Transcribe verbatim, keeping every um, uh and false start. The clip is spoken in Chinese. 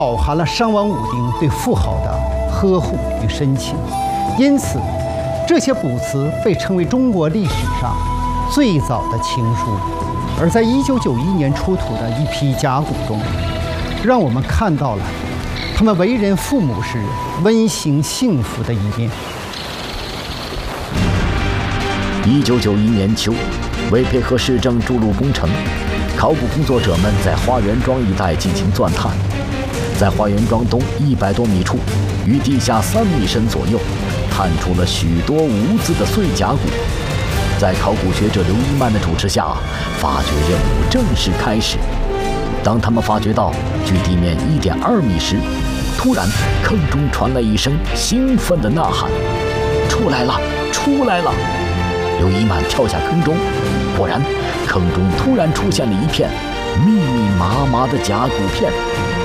饱含了商王武丁对妇好的呵护与深情，因此，这些卜辞被称为中国历史上最早的情书。而在一九九一年出土的一批甲骨中，让我们看到了他们为人父母时温馨幸福的一面。 一九九一年秋，为配合市政筑路工程，考古工作者们在花园庄一带进行钻探。在花园庄东一百多米处，于地下三米深左右，探出了许多无字的碎甲骨。在考古学者刘一曼的主持下，发掘任务正式开始。当他们发掘到距地面一点二米时，突然坑中传来一声兴奋的呐喊：“出来了，出来了！”刘一曼跳下坑中，果然，坑中突然出现了一片密密麻麻的甲骨片。